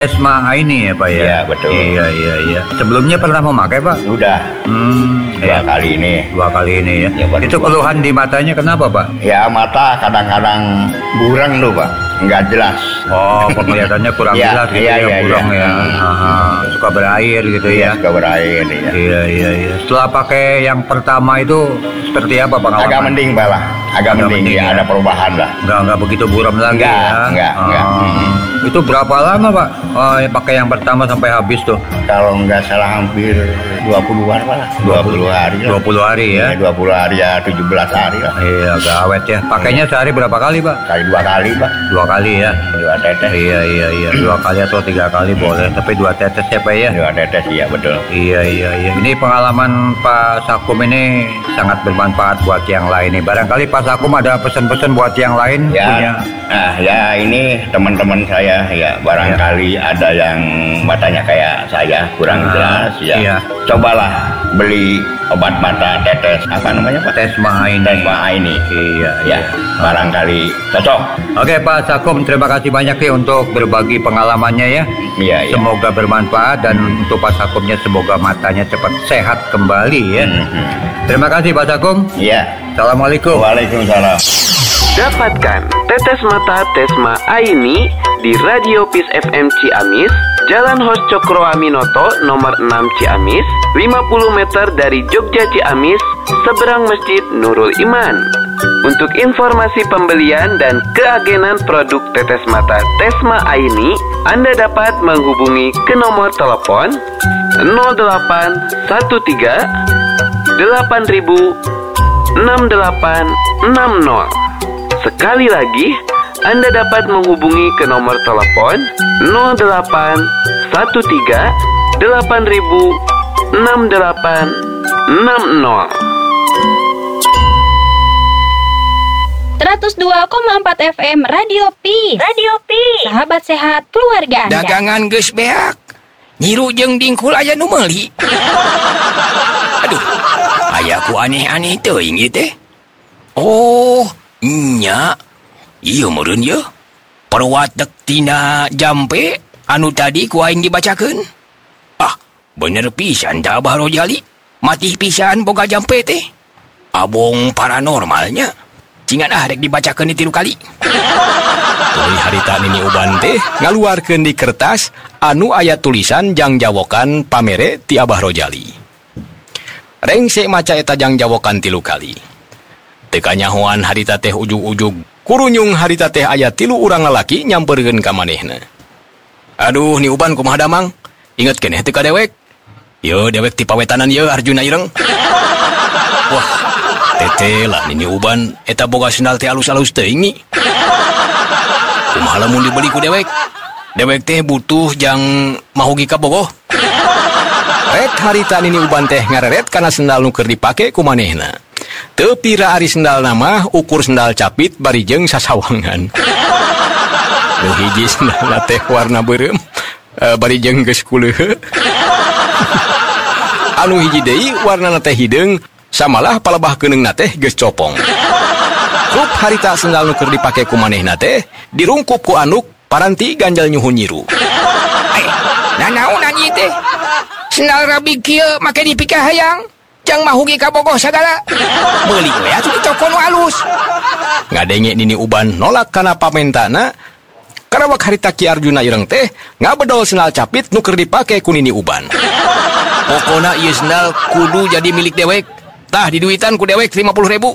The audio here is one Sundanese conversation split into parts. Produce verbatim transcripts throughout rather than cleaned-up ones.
Tesma ini ya Pak ya? Iya betul. Iya iya iya. Sebelumnya pernah memakai Pak? Udah. Hmm, Dua ya. kali ini. Dua kali ini ya. Ya, baru Itu dua. keluhan di matanya kenapa Pak? Ya mata kadang-kadang buram tuh Pak, nggak jelas. Oh, penglihatannya kurang Iya, jelas gitu iya, ya, iya, kurang iya. ya. Aha, suka berair gitu Iya, ya. suka berair ya. Iya iya iya. Setelah pakai yang pertama itu seperti apa pengalaman? Agak mending Pak lah, agak, Agak mending, mending, ya, ya. ada perubahan lah. Enggak enggak begitu buram lagi Enggak, ya. enggak, Ah. enggak. Hmm. Itu berapa lama Pak? Oh, ya, pakai yang pertama sampai habis tuh? Kalau nggak salah hampir dua puluhan Pak lah, dua puluh hari lah. dua puluh hari ya. Iya, dua puluh hari ya, tujuh belas hari lah. Iya, agak awet ya. Pakainya sehari berapa kali, Pak? Kali dua kali Pak, Dua kali ya. dua tetes. Iya, iya, iya. Dua kali atau tiga kali boleh. Tapi dua tetes ya, Pak ya? Dua tetes, iya betul. Iya, iya, iya. Ini pengalaman Pak Sakum ini sangat bermanfaat buat yang lain nih. Barangkali Pak Sakum ada pesan-pesan buat yang lain Ya, punya. nah ya ini teman-teman saya ya barangkali ada yang matanya kayak saya kurang Ah, jelas ya. iya. Cobalah beli obat mata tetes apa namanya Pak? Tesma ini. Tesma ini. Iya, Ya, iya. barangkali cocok. Oke Pak Sakum, terima kasih banyak ya untuk berbagi pengalamannya ya. Iya, iya. Semoga bermanfaat dan untuk Pak Sakumnya semoga matanya cepat sehat kembali ya. Mhm. Terima kasih Pak Sakum. Iya. Assalamualaikum. Waalaikumsalam. Dapatkan tetes mata Tesma Aini di Radio Peace F M Ciamis, Jalan Hos Cokro Aminoto nomor enam Ciamis, lima puluh meter dari Jogja Ciamis, seberang Masjid Nurul Iman. Untuk informasi pembelian dan keagenan produk tetes mata Tesma Aini, Anda dapat menghubungi ke nomor telepon nol delapan satu tiga delapan ribu enam delapan enam nol. Sekali lagi, Anda dapat menghubungi ke nomor telepon nol delapan satu tiga delapan ribu enam delapan enam nol. seratus dua koma empat F M Radio Peace. Radio Peace. Sahabat sehat keluarga Anda. Dagangan geus beak. Nyiru jeung dingkul aya nu meuli. Aduh, aya ku aneh-aneh teuing ieu teh. Oh, nya. Ieu meureun ye. Perwatek tina jampe anu tadi ku aing dibacakeun. Ah, bener pisan da Abah Rojali. Mati pisan boga jampe teh. Abong paranormalnya. Cingan ah rek dibacakeun di tilu kali. Tuluy harita nini uban teh ngaluarkeun di kertas anu aya tulisan jang jawokan pamere ti Abah Rojali. Rengse maca eta jang jawokan tilu kali. Teu kanyahoan harita teh ujug-ujug kurunyung harita teh aya tilu urang lalaki nyampeurkeun ka manehna. Aduh ni uban kumaha damang? Inget keneh teu ka dewek? Yo dewek ti pawetanan ye Arjuna Ireng. Wah, tete lah nini uban eta boga sendal teh alus-alus teuing ni. Kumaha lamun dibeli ku dewek? Dewek teh butuh jang mahugi ka bogoh. Rek harita nini uban teh ngareret kana sendal nu keur dipake ku manehna. Teu pira ari sendal nama ukur sendal capit barijeng sasawangan. Nu hiji sendal teh warna beureum, uh, barijeng geus kuleuh. Anu hiji deui warnana teh hideung, samalah palebah keuningna teh geus copong. Rup harita sendal nu keur dipake ku manehna teh dirungkup ku anduk paranti ganjal nyuhun nyiru. Eh, nanaon anjing teh? Sendal rabi kieu make dipike hayang, jang mahugi ka bogoh sagala. Meuli we atuh dicokon alus. Ngadenge nini uban nolak kana pamentana. Karawak harita Ki Arjuna Ireng teh ngabedol sendal capit nu keur dipake ku nini uban. Pokona ieu sendal kudu jadi milik dewek. Tah diduitan ku dewek lima puluh ribu.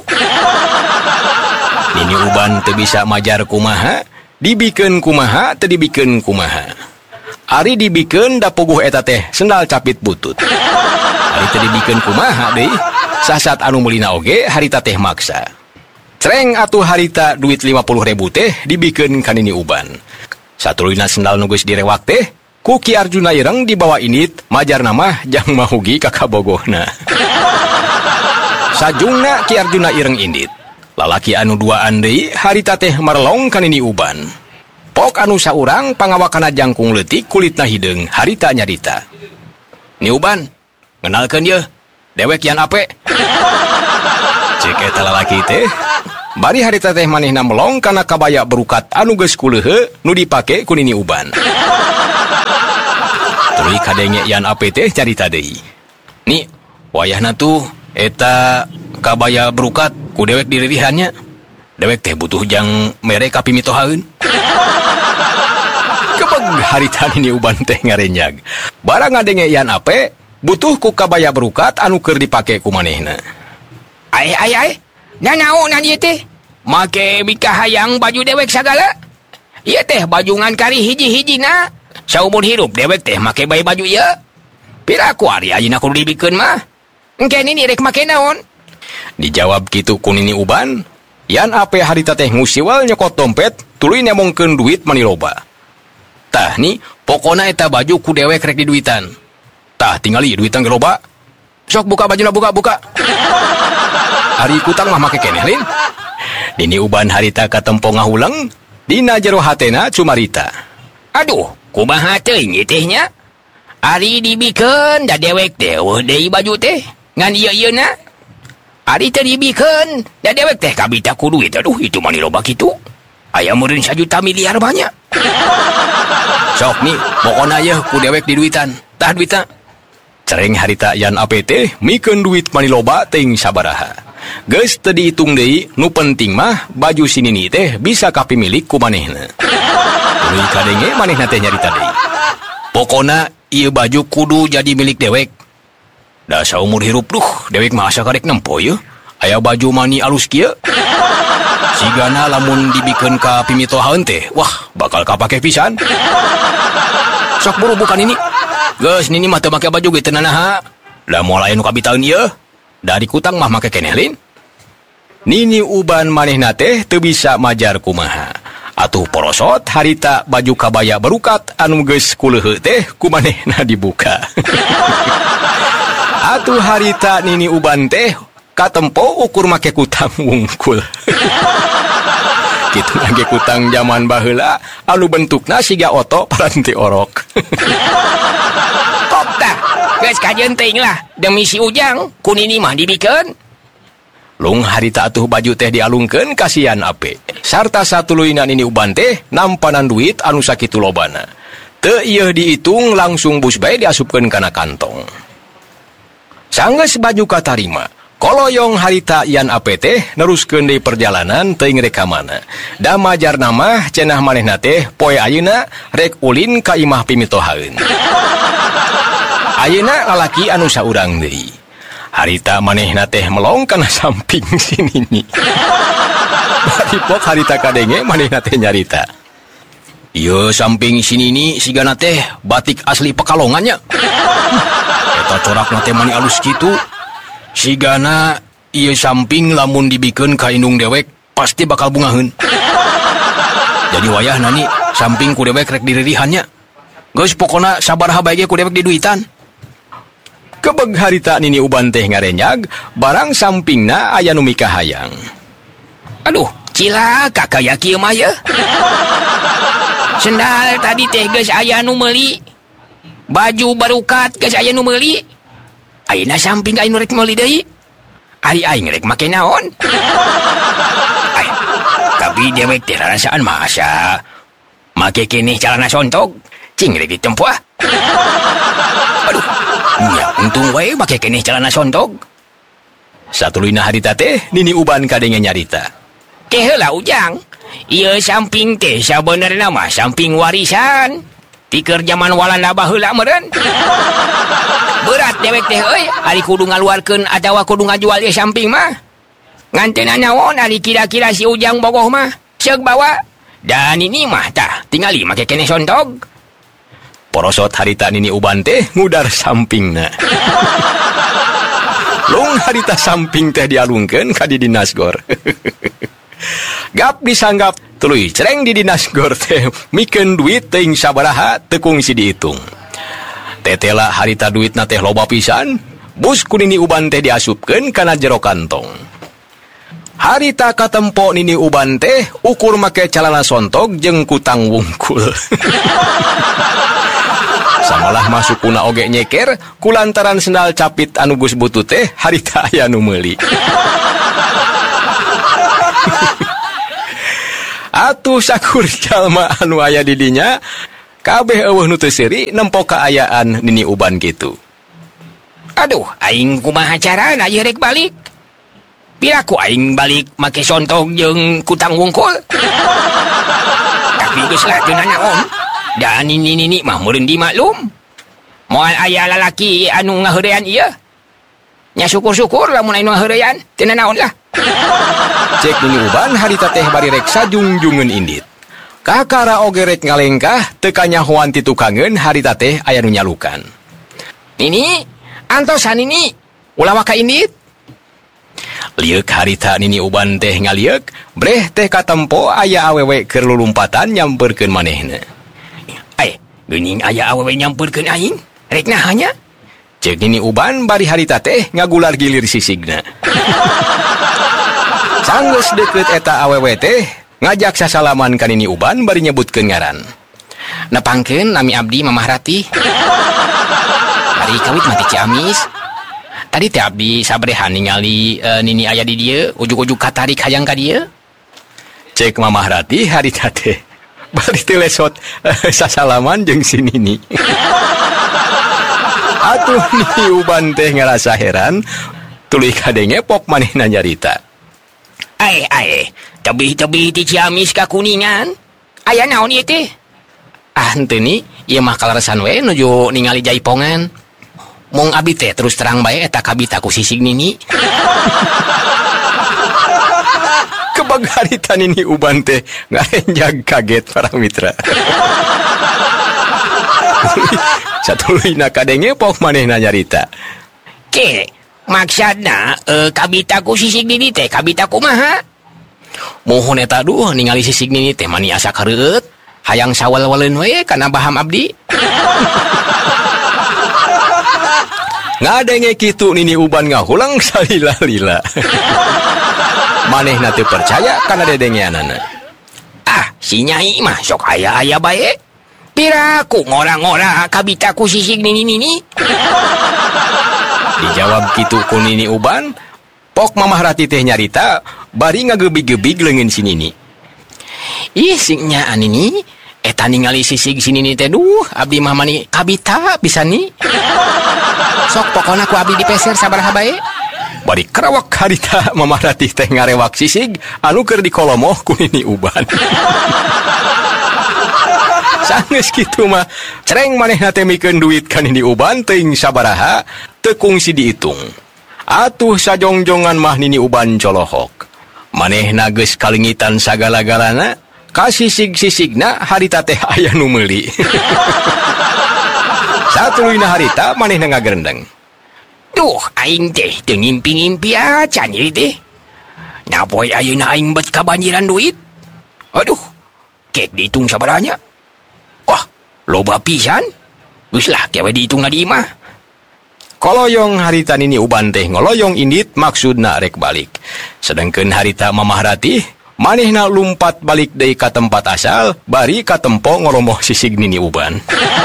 Nini uban teu bisa majar kumaha, dibikeun kumaha, teu dibikeun kumaha. Ari dibikeun da puguh eta teh sendal capit butut. Ari teu dibikeun kumaha deui, sasat anu meulina oge harita teh maksa. Cereng atuh harita duit lima puluh ribu teh dibikeun ka nini uban. Satuluyna sendal nu geus direwak teh ku Ki Arjuna Ireng dibawa init majar nama jang mahugi ka kabogohna. Sajungna Ki Arjuna Ireng indit. Lalaki anu duaan deui harita teh marelong ka nini uban. Pok anu saurang pangawakana jangkung leutik kulitna hideung harita nyarita. Ni uban, ngenalkeun ye, dewek yan ape? Cek eta lalaki teh, bari harita teh manehna melong kana kabaya berukat anu geus kuleuheu nu dipake ku nini uban. kadenge yan ape teh carita deui. Nih, wayahna tuh eta kabaya berukat ku dewek diririhannya. Dewek teh butuh jang mere ka pimitohaeun. Kebeg harita ini uban teh ngarenjag. Barang ngadenge yan ape butuh ku kabaya berukat anu keur dipake ku manehna. Ai ai ai. Nanaon na dieu teh? Make mika hayang baju dewek sagala? Ieu teh baju ngan kari hiji-hijina. Saumur hirup dewek teh make bae baju ieu. Pira ku ari ayeuna kudu dibikeun mah. Engke nini rek make naon? Dijawab kitu ku nini uban, yan ape harita teh ngusiwal nyokot dompet tuluy nemongkeun duit mani loba. Tah ni pokona eta baju ku dewek rek diduitan. Tah tingali duitan ge loba. Sok buka bajuna buka buka. Ari kutang mah make keneh lin. Nini uban harita katempo ngahulang, dina jero hatena cumarita. Aduh, kumaha teuing ieu teh nya? Ari dibikeun da dewek teh eueuh deui baju teh. Ngan ieu-ieuna. Ari teh dibikeun da dewek teh kabita ku duit. Aduh, itu mani loba kitu. Aya meureun sajuta miliar banyak. Sok nih, pokona yeuh ku dewek diduitan. Tah duitna. Cereng harita yan ape teh mikeun duit mani loba teuing sabaraha. Geus teu dihitung deui, nu penting mah baju sinini teh bisa kapimilik ku manehna. Tuluy kadenge manehna teh nyarita deui. Pokona ieu baju kudu jadi milik dewek. Da saumur hirup duh, dewek mah asa karek nempo yeuh. Aya baju mani alus kieu. Sigana lamun dibikeun ka pimitohaeun teh, wah bakal kapake pisan. Sok buru bukan ini. Geus nini mah teu make baju ge teu nanaha. Da moal aya nu kabitaeun ieu. Dari kutang mah make keneh lin. Nini uban manehna teh teu bisa majar kumaha. Atuh porosot harita baju kabaya berukat anu geus kuleuheu teh ku manehna dibuka. Atuh harita nini uban teh katempo ukur make kutang wungkul. Kitu lagi kutang zaman baheula anu bentukna siga oto paranti orok. Kok tah geus kajeun teuing lah demi si Ujang ku nini mah dibikeun. Lung harita atuh baju teh dialungkeun kasihan ape. Sarta satuluyna nini uban teh nampanan duit anu sakitu lobana. Teu ieu diitung langsung bus bae diasupkeun kana kantong. Sanggeus baju katarima, koloyong harita yan ape teh neruskeun deui perjalanan teuing rek ka mana. Da majarna mah cenah manehna teh poe ayeuna rek ulin ka imah pimitohaeun. Ayeuna lalaki anu saurang deui. Harita manehna teh melong kana samping sinini. Bari pok harita kadenge manehna teh nyarita. Ieu samping sinini sigana teh batik asli Pekalongan nya. Eta corakna teh mani alus kitu. Sigana ieu samping lamun dibikeun ka indung dewek pasti bakal bungaheun. Jadi wayahna ni samping ku dewek rek diririhannya. Geus pokona sabaraha bae ge ku dewek diduitan. Kebeg harita nini uban teh ngarenjag, barang sampingna aya nu mika hayang. Aduh, cilaka kaya kieu mah yeuh. Sendal tadi teh geus aya nu meuli. Baju barukat geus aya nu meuli. Ayeuna samping aya nu rek meuli deui. Ari aing rek make naon? Ay, tapi dewek teh rasaan mah asa make keneh calana sontog, cing rek ditempo ah. Aduh, nya untung wae make keneh calana sontog. Satuluyna harita teh nini uban kadenge nyarita. Teh heula Ujang, ieu samping teh sabenerna mah samping warisan. Tikeur zaman Walanda baheula meureun. Berat dewek teh euy, ari kudu ngaluarkeun atawa kudu ngajual ieu samping mah. Ngan teu naon ari kira-kira si Ujang bogoh mah ceuk bawa. Dan ini mah tah tingali make keneh sontog. Porosot harita nini uban teh ngudar sampingna. Lung harita samping teh dialungkeun ka di dinasgor. Gap disanggap tuluy cereng di dinasgor teh mikeun duit teuing sabaraha teu kungsi dihitung. Tetela harita duitna teh loba pisan, bus ku nini uban teh diasupkeun kana jero kantong. Harita katempo nini uban teh ukur make calana sontog jeung kutang wungkul. Samalah masukuna oge nyeker kulantaran sendal capit anu geus butut teh harita aya nu meuli. Atuh sakur jalma anu aya di dinya Kabeh eueuh nu teu seuri nempo kaayaan nini uban kitu. Aduh, aing kumaha carana ieu rek balik? Piraku aing balik make sontog jeung kutang wungkul. Tapi geus lah teu nanaon. Da nini-nini mah meureun dimaklum. Moal aya lalaki anu ngaheurean ieu. Nya syukur-syukur lamun anu ngaheurean, teu nanaon lah. Cek nini uban harita teh bari rek sajungjungeun indit. Kakara oge rek ngalengkah teu kanyahoan ti tukangeun harita teh aya nu nyalukan. Nini, antosan nini, ulah ka indit. Liuk harita nini uban teh ngaliuk, breh teh katempo aya awewe keur lulumpatan nyamperkeun manehna. Eh, geuning aya awewe nyamperkeun aing, rek nahanya? Cek nini uban bari harita teh ngagular gilir sisigna. Sanggeus deukeut eta awewe teh ngajak sasalaman ka nini uban bari nyebutkeun ngaran. Nepangkeun nami abdi Mamah Ratih. Ari kawit mah ti Ciamis. Tadi teh abdi sabrehan ningali uh, nini aya di dieu, ujug-ujug katarik hayang ka dieu. Cek Mamah Ratih harita teh bari teh lesot uh, sasalaman jeung si nini. Atuh nini uban teh ngarasa heran, tuluy kadenge pok manehna nyarita. Ae ae, tebih-tebih ti Ciamis ka Kuningan. Aya naon ieu teh? Ah henteu ni, ieu mah kaleresan we nuju ningali jaipongan. Mung abdi teh terus terang bae eta kabita ku sisig nini. Kebag harita nini uban teh ngarenjag kaget para mitra. Satuluyna kadenge pok manehna nyarita. Ke, maksudna uh, kabita ku sisig nini teh kabita kumaha? Mohon eta duh ningali sisig nini teh mani asa kareueut, hayang sawal-waleun we kana baham abdi. Ngadenge kitu nini uban ngahulang salila-lila. Manehna teu percaya kana dedengeanana. Ah, si Nyai mah sok aya-aya bae. Piraku ngora-ngora kabita ku sisig nini-nini. Dijawab kitu ku nini uban, pok Mamah Ratih teh nyarita bari ngagebig-gebig leungeun si nini. Ih, sing nya anini eta ningali sisig si nini teh duh, abdi mah mani kabita pisan ni. Sok pokona ku abdi dipeser sabaraha bae. Bari kerawak harita Mamah Ratih teh ngarewak sisig anu keur dikolomoh ku nini uban. Sanggeus kitu mah cereng manehna teh mikeun duit ka nini uban teuing sabaraha teu kungsi diitung. Atuh sajongjongan mah nini uban colohok. Manehna geus kalingitan sagala-galana, ka sisig-sisigna harita teh aya nu meuli. Satuluyna harita manehna ngagerendeng. Duh, aing teh teu ngimpi-ngimpi acan ieu teh. Napoe ayeuna aing bet kabanjiran duit? Aduh, kek dihitung sabaranya. Wah, loba pisan. Geus lah kewe dihitungna di imah. Koloyong harita nini uban teh ngoloyong indit maksudna rek balik. Sedengkeun harita Mamah Ratih manehna lumpat balik deui ka tempat asal bari katempo ngoromoh sisig nini uban.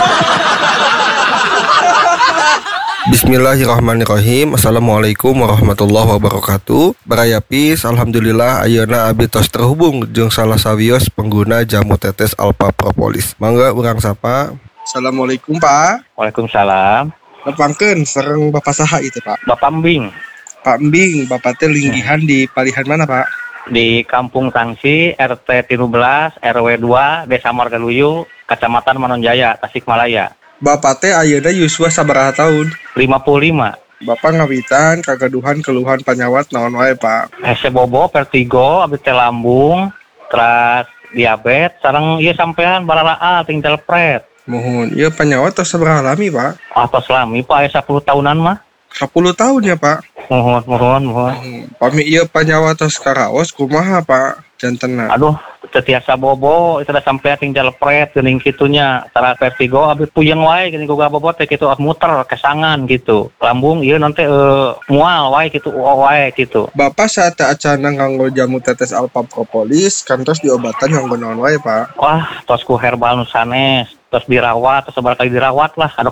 Bismillahirrahmanirrahim. Assalamualaikum warahmatullahi wabarakatuh. Barayapis, alhamdulillah ayeuna abdi tos terhubung jeung salah sawios pengguna jamu tetes Alpha Propolis. Mangga urang sapa. Assalamualaikum Pak. Waalaikumsalam. Nepangkeun sareng Bapak saha itu Pak? Bapak Mbing. Pak Mbing, Bapak teh linggihan di palihan mana Pak? Di Kampung Tangsi, R T tiga belas, R W dua, Desa Margaluyu, Kecamatan Manonjaya, Tasikmalaya. Bapak teh ayeuna yuswa sabaraha tahun? lima puluh lima. Bapak ngawitan kagaduhan keluhan panyawat naon wae Pak? Hese bobo, vertigo, abdi teh lambung, terus diabetes, sareng ieu sampean baralaa tinggal pret. Mohon, ieu panyawat tos sabaraha lami Pak? Atos lami Pak, aya sepuluh tahunan mah. sepuluh tahun ya Pak? Mohon, mohon, mohon. Pami ieu panyawat tos karaos kumaha Pak? Jantenna. Aduh, tetiasa bobo, itu udah sampai tinggal pret, geuning kitunya. Tara vertigo, abis puyeng wae, geuning goga bobo teh gitu, muter, kesangan gitu. Lambung, iya nanti uh, mual wae gitu, wae gitu. Bapak saat acana nganggo jamu tetes Alpha Propolis, kan tos diobatan nganggo naon wae Pak? Wah, tos ku herbal nu sanes, tos dirawat, tos sebar kali dirawat lah, ada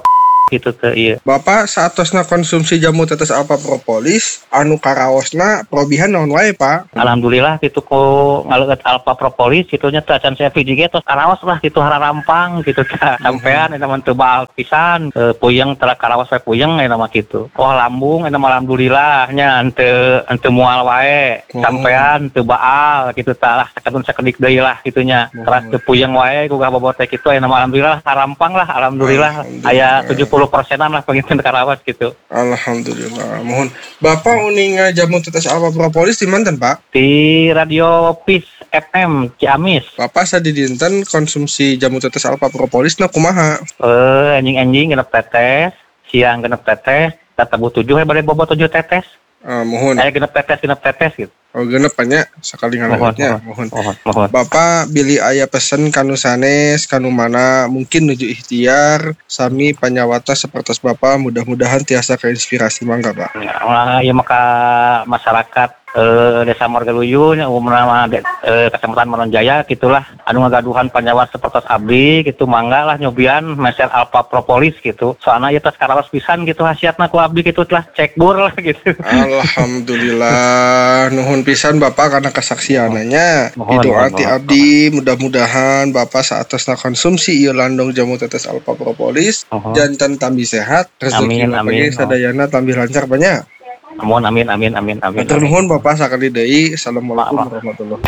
gitu teh iya. Bapak saatosna konsumsi jamu tetes alpha propolis anu karaosna probihan naon wae Pak? Alhamdulillah gitu ko ngaleut alpha propolis gitunya teh acan saya video tos karaos lah gitu hararampang gitu teh. Sampean eta mah teu baal pisan, e, puyeng tara karaos we puyeng eta mah kitu. Wah lambung eta mah alhamdulillah nya henteu henteu moal wae. Sampean teu baal gitu tah lah sakadun sakedik deui lah gitunya. Teras teu puyeng wae ku bobot teh kitu aya mah alhamdulillah harampang lah alhamdulillah aya tujuh puluh persenan lah penginten karawas gitu. Alhamdulillah. Mohon Bapak uninga jamu tetes alpha propolis di mana Pak? Di Radio Peace F M Ciamis. Bapak sadidinten konsumsi jamu tetes alpha propolis na kumaha? Eh anjing-anjing genep tetes, siang genep tetes, tabu tujuh he bade bobot tujuh tetes. Uh, mohon. Aya genep tetes genep tetes gitu. Oh genep nya sakali ngalamatnya. Mohon. Mohon. Mohon. Bapak bili aya pesen kanu sanes kanu mana mungkin nuju ikhtiar sami panyawata sapertos Bapak mudah-mudahan tiasa keinspirasi mangga Pak. Nah, ya maka masyarakat eh, Desa Margaluyu nya umumna eh, Kecamatan Maronjaya gitulah anu ngagaduhan panyawat sapertos abdi gitu mangga lah nyobian meser alpha propolis gitu. Soalna ieu teh karaos pisan gitu hasiatna ku abdi gitu telah cek bur lah gitu. Alhamdulillah nuhun pisan Bapak karena kesaksiananya. Didoati abdi mudah-mudahan Bapak saatosna konsumsi ieu landong jamu tetes alpha propolis uh-huh. jantan tambi sehat rezeki pagi sadayana tambi lancar banyak. Amin amin amin amin amin. Matur nuhun Bapak sakali deui. Assalamualaikum warahmatullahi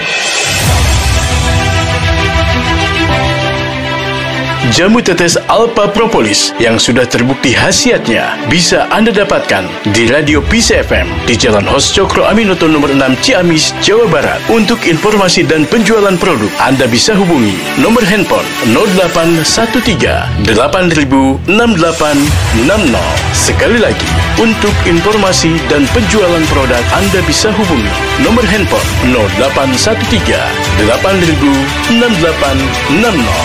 Jamu tetes alpha propolis yang sudah terbukti khasiatnya bisa Anda dapatkan di Radio Peace F M di Jalan Hos Cokro Aminoto nomor enam Ciamis, Jawa Barat. Untuk informasi dan penjualan produk, Anda bisa hubungi nomor handphone nol delapan satu tiga delapan nol enam delapan enam nol. Sekali lagi, untuk informasi dan penjualan produk, Anda bisa hubungi nomor handphone nol delapan satu tiga delapan nol enam delapan enam nol.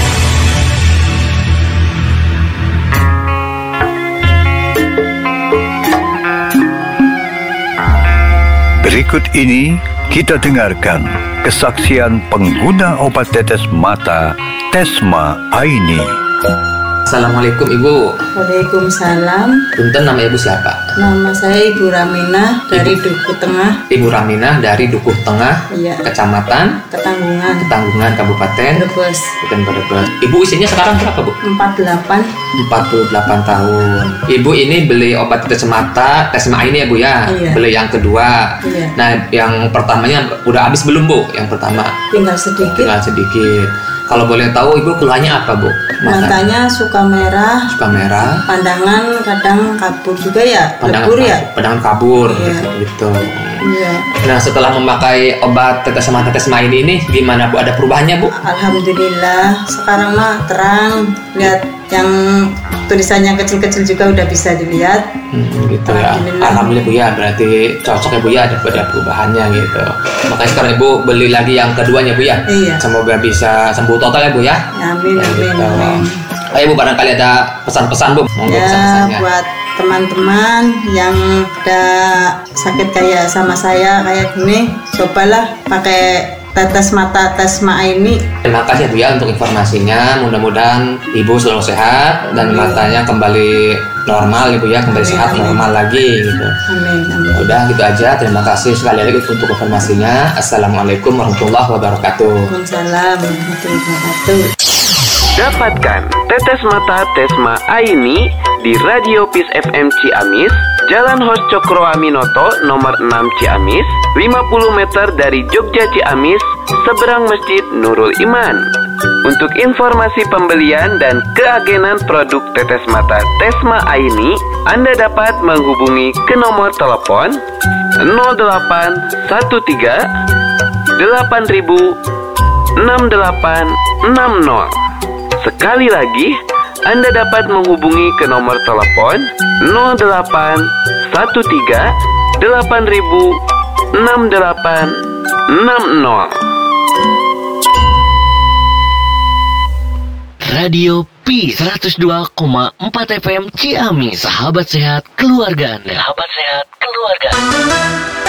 Berikut ini kita dengarkan kesaksian pengguna obat tetes mata Tesma Aini. Assalamualaikum Ibu. Waalaikumsalam. Punten, nama Ibu siapa? Nama saya Ibu Raminah dari Ibu. Dukuh Tengah. Ibu Raminah dari Dukuh Tengah. Iya. Kecamatan Ketanggungan. Ketanggungan, Kabupaten Brebes. Bukan Brebes. Ibu usianya sekarang berapa, Bu? empat puluh delapan. empat puluh delapan tahun. Ibu ini beli obat tetes mata Tesma ini ya Bu ya? Iya. Beli yang kedua. Iya. Nah, yang pertamanya udah habis belum Bu? Yang pertama? Tinggal sedikit. Tinggal sedikit. Kalau boleh tahu Ibu keluhannya apa Bu? Mata. Matanya suka merah. Suka merah. Pandangan kadang kabur juga ya. Pandangan Lebur ya. Pandangan kabur. Iya. Gitu. Iya. Nah, setelah memakai obat tetes mata Tesma ini nih, gimana Bu? Ada perubahannya Bu? Alhamdulillah. Sekarang mah terang. Lihat yang tulisannya kecil-kecil juga udah bisa dilihat. Hmm, gitu ya. Alhamdulillah. Alhamdulillah Bu ya. Berarti cocok ya Bu ya, ada ada perubahannya gitu. Makanya sekarang Ibu beli lagi yang keduanya Bu ya. Iya. Semoga bisa sembuh total ya Bu ya. Amin amin Gitu. amin. Ayo Bu, barangkali ada pesan-pesan Bu. Monggo Ya, pesan-pesannya. buat teman-teman yang ada sakit kayak sama saya kayak gini, cobalah pakai tetes mata Tesma ini. Terima kasih Bu ya untuk informasinya. Mudah-mudahan Ibu selalu sehat dan matanya kembali normal Ibu ya, kembali amin, sehat amin. Normal lagi gitu. Amin, amin. Udah gitu aja. Terima kasih sekali lagi untuk informasinya. Assalamualaikum warahmatullahi wabarakatuh. Waalaikumsalam warahmatullahi wabarakatuh. Dapatkan tetes mata Tesma Aini di Radio Peace F M Ciamis, Jalan Hos Cokro Aminoto nomor enam Ciamis, lima puluh meter dari Jogja Ciamis, seberang Masjid Nurul Iman. Untuk informasi pembelian dan keagenan produk tetes mata Tesma Aini, Anda dapat menghubungi ke nomor telepon nol delapan satu tiga delapan nol enam delapan enam nol. Sekali lagi, Anda dapat menghubungi ke nomor telepon nol delapan satu tiga delapan nol enam delapan enam nol. Radio Peace seratus dua koma empat F M Ciamis, sahabat sehat keluarga Anda. Sahabat sehat keluarga Anda.